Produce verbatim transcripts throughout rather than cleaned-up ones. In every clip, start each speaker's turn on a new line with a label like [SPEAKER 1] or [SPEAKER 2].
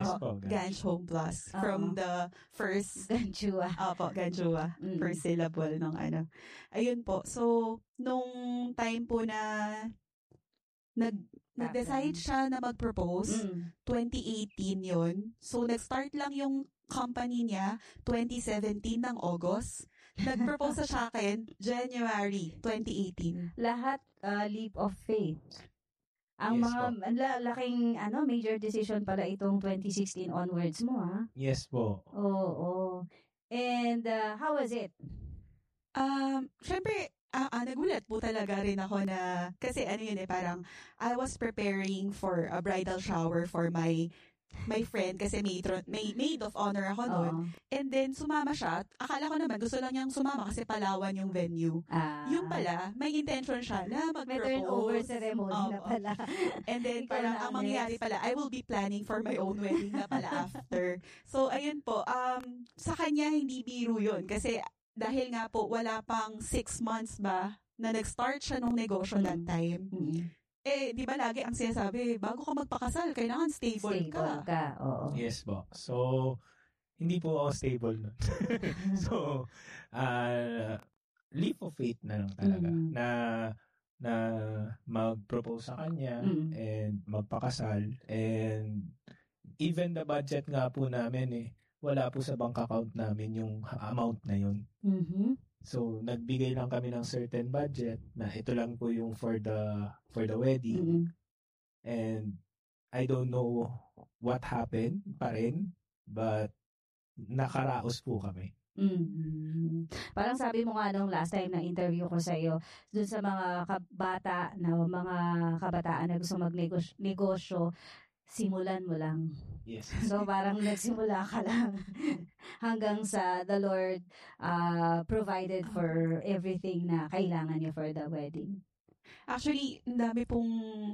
[SPEAKER 1] Yes
[SPEAKER 2] po,
[SPEAKER 1] po, Ganj.
[SPEAKER 2] Ganj Home Plus.
[SPEAKER 3] Oo.
[SPEAKER 2] From the first,
[SPEAKER 3] Ganchua.
[SPEAKER 2] opo, Ganjua,
[SPEAKER 3] Mm.
[SPEAKER 2] first syllable ng ano. Ayun po. So, nung time po na nag, nag-decide siya na mag-propose,
[SPEAKER 3] Mm.
[SPEAKER 2] twenty eighteen yun. So, nag-start lang yung company niya, twenty seventeen ng August. Nag-propose sa akin, January twenty eighteen.
[SPEAKER 3] Lahat uh, leap of faith. Ang
[SPEAKER 1] Yes
[SPEAKER 3] mga
[SPEAKER 1] po.
[SPEAKER 3] ang la- laking ano major decision pala itong twenty sixteen onwards mo, ha?
[SPEAKER 1] Yes po.
[SPEAKER 3] Oo, oo. And uh, how was it?
[SPEAKER 2] Um, syempre, ah, ah, nagulat po talaga rin ako na, kasi ano yun eh, parang, I was preparing for a bridal shower for my my friend, kasi may, may maid of honor ako noon.
[SPEAKER 3] Oo.
[SPEAKER 2] And then, sumama siya. Akala ko naman, gusto lang niyang sumama kasi Palawan yung venue.
[SPEAKER 3] Ah,
[SPEAKER 2] Yung pala, may intention siya na
[SPEAKER 3] may turnover
[SPEAKER 2] mag-propose.
[SPEAKER 3] ceremony na
[SPEAKER 2] Oo.
[SPEAKER 3] pala.
[SPEAKER 2] And then,
[SPEAKER 3] Ikaw
[SPEAKER 2] parang
[SPEAKER 3] na
[SPEAKER 2] ang
[SPEAKER 3] next.
[SPEAKER 2] mangyayari pala, I will be planning for my own wedding na pala after. So, ayun po, um, sa kanya, hindi biro yun. Kasi, dahil nga po, wala pang six months ba, na nag-start siya nung negosyo that
[SPEAKER 3] Mm.
[SPEAKER 2] time.
[SPEAKER 3] Mm.
[SPEAKER 2] Eh, di ba lagi ang sinasabi, bago ka magpakasal, kailangan stable,
[SPEAKER 3] Stable
[SPEAKER 2] ka.
[SPEAKER 3] ka. Oo.
[SPEAKER 1] Yes po. So, hindi po ako stable nun. So, uh, leap of faith na lang talaga.
[SPEAKER 3] Mm.
[SPEAKER 1] Na na mag-propose sa kanya
[SPEAKER 3] Mm.
[SPEAKER 1] and magpakasal. And even the budget nga po namin eh, wala po sa bank account namin yung amount na yun.
[SPEAKER 3] Mhm.
[SPEAKER 1] So, nagbigay lang kami ng certain budget na ito lang po yung for the for the wedding.
[SPEAKER 3] Mm.
[SPEAKER 1] And I don't know what happened pa rin, but nakaraos po kami.
[SPEAKER 3] Mm. Parang sabi mo nga nung last time na interview ko sa iyo, dun sa mga kabata na mga kabataan na gusto magnegosyo, simulan mo lang.
[SPEAKER 1] Yes.
[SPEAKER 3] So parang nagsimula ka lang hanggang sa the Lord uh, provided for everything na kailangan niyo for the wedding.
[SPEAKER 2] Actually, ang dami pong,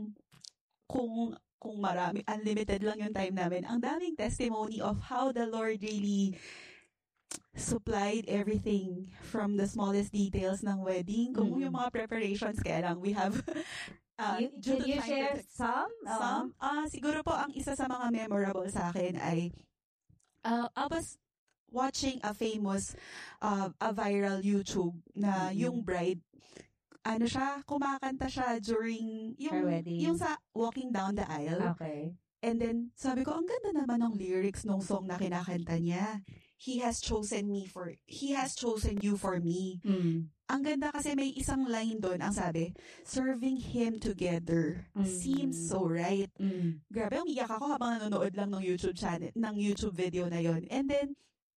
[SPEAKER 2] kung, kung marami, unlimited lang yung time namin, ang daming testimony of how the Lord really supplied everything from the smallest details ng wedding. Kung
[SPEAKER 3] Mm.
[SPEAKER 2] yung mga preparations, kaya lang we have uh,
[SPEAKER 3] you,
[SPEAKER 2] due
[SPEAKER 3] can
[SPEAKER 2] to
[SPEAKER 3] you
[SPEAKER 2] time
[SPEAKER 3] share
[SPEAKER 2] constraints,
[SPEAKER 3] some? Oo.
[SPEAKER 2] some ah siguro po ang isa sa mga memorable sa akin ay uh, I was watching a famous uh, a viral YouTube na
[SPEAKER 3] Mhm.
[SPEAKER 2] yung bride, ano siya, kumakanta siya during yung,
[SPEAKER 3] Her wedding.
[SPEAKER 2] yung sa walking down the aisle.
[SPEAKER 3] Okay.
[SPEAKER 2] And then, sabi ko, ang ganda naman ng lyrics nung song na kinakanta niya. He has chosen me for, he has chosen you for me.
[SPEAKER 3] Mm.
[SPEAKER 2] Ang ganda kasi may isang line doon, ang sabi, serving him together
[SPEAKER 3] Mm.
[SPEAKER 2] seems so right.
[SPEAKER 3] Mm.
[SPEAKER 2] Grabe, umiyak ako habang nanonood lang ng YouTube channel, ng YouTube video na yon. And then,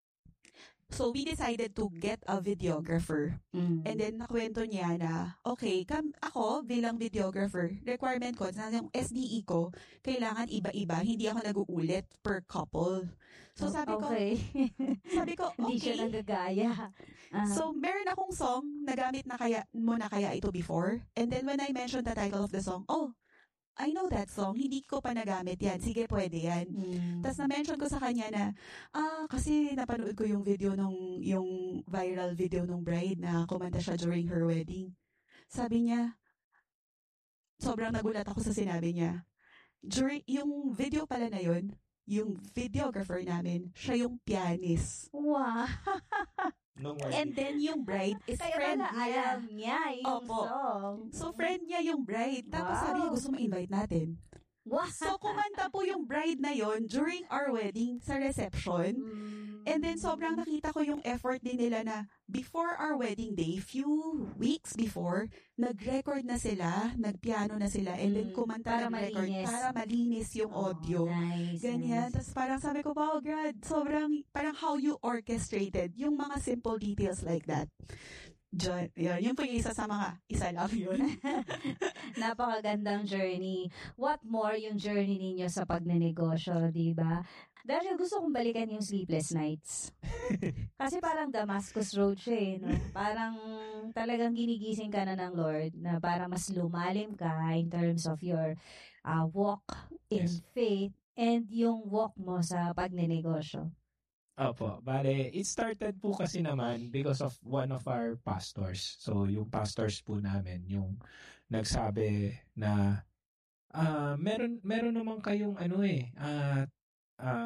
[SPEAKER 2] so we decided to get a videographer.
[SPEAKER 3] Mm.
[SPEAKER 2] And then, nakwento niya na, okay, kam, ako bilang videographer, requirement ko, na yung S D E ko, kailangan iba-iba, hindi ako nag-uulit per couple. So, sabi ko,
[SPEAKER 3] okay.
[SPEAKER 2] sabi ko,
[SPEAKER 3] Hindi siya
[SPEAKER 2] okay.
[SPEAKER 3] nanggagaya. Ah.
[SPEAKER 2] So, meron akong song, nagamit na kaya, mo na kaya ito before. And then, when I mentioned the title of the song, oh, I know that song, hindi ko pa nagamit yan. Sige, pwede yan.
[SPEAKER 3] Mm.
[SPEAKER 2] Tapos na-mention ko sa kanya na, ah, kasi napanood ko yung video nung, yung viral video nung bride na kumanta siya during her wedding. Sabi niya, sobrang nagulat ako sa sinabi niya. During, yung video pala na yun, yung videographer namin, siya yung pianist.
[SPEAKER 3] Wow.
[SPEAKER 1] Nung
[SPEAKER 2] And
[SPEAKER 1] wedding.
[SPEAKER 2] then yung bride is
[SPEAKER 3] Kaya
[SPEAKER 2] friend
[SPEAKER 3] pala
[SPEAKER 2] niya.
[SPEAKER 3] alam niya yung
[SPEAKER 2] Opo.
[SPEAKER 3] song.
[SPEAKER 2] So, friend niya yung bride. Tapos
[SPEAKER 3] Wow.
[SPEAKER 2] sabi niya, gusto mo invite natin.
[SPEAKER 3] Wow.
[SPEAKER 2] So, kumanta po yung bride na yon during our wedding sa reception.
[SPEAKER 3] Mm.
[SPEAKER 2] And then, sobrang nakita ko yung effort din nila na before our wedding day, few weeks before, nag-record na sila, nag-piano na sila, and then
[SPEAKER 3] Mm,
[SPEAKER 2] kumanta
[SPEAKER 3] para
[SPEAKER 2] ng record
[SPEAKER 3] malinis.
[SPEAKER 2] para malinis yung
[SPEAKER 3] Oh,
[SPEAKER 2] audio.
[SPEAKER 3] nice,
[SPEAKER 2] Ganyan.
[SPEAKER 3] nice.
[SPEAKER 2] Tapos parang sabi ko, wow, God, sobrang, parang how you orchestrated yung mga simple details like that. Diyan, yun, yun po yung isa sa mga, isa lang yun.
[SPEAKER 3] Napakagandang journey. What more yung journey ninyo sa pagnenegosyo, di ba? Dahil gusto kong balikan yung sleepless nights. Kasi parang Damascus Road siya eh, no? Parang talagang ginigising ka na ng Lord na para mas lumalim ka in terms of your uh, walk in
[SPEAKER 1] Yes.
[SPEAKER 3] faith and yung walk mo sa pagnenegosyo.
[SPEAKER 1] Opo, bale, it started po kasi naman because of one of our pastors. So, yung pastors po namin, yung nagsabi na, ah, meron, meron naman kayong ano eh, ah, ah,